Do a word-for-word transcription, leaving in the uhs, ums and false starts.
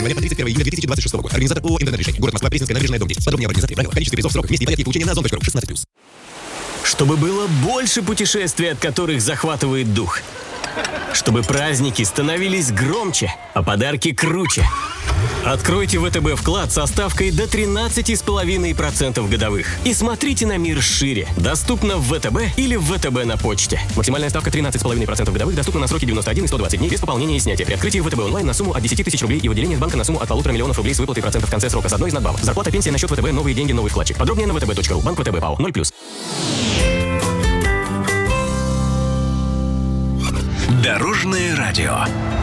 Говорят, тридцать первого июля две тысячи двадцать шестого года. Организатор ООО «Интернет-решение». Город Москва, Пресненская набережная, дом десять. Подробнее об организации, правилах, количестве призов, сроках, месте и порядке получения на зон точка ру. шестнадцать плюс. Чтобы было больше путешествий, от которых захватывает дух. Чтобы праздники становились громче, а подарки круче. Откройте ВТБ вклад со ставкой до тринадцать целых пять десятых процента годовых. И смотрите на мир шире. Доступно в ВТБ или в ВТБ на почте. Максимальная ставка тринадцать целых пять десятых процента годовых доступна на сроки девяносто один и сто двадцать дней без пополнения и снятия. При открытии ВТБ онлайн на сумму от десяти тысяч рублей и в отделениях банка на сумму от полутора миллионов рублей с выплатой процентов в конце срока с одной из надбавок. Зарплата, пенсия на счет ВТБ, новые деньги, новый вкладчик. Подробнее на втб точка ру. Банк ВТБ ПАО. ноль плюс. Дорожное радио.